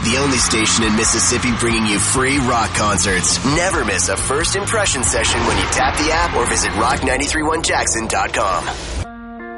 the only station in Mississippi bringing you free rock concerts. Never miss a first impression session when you tap the app or visit rock931jackson.com.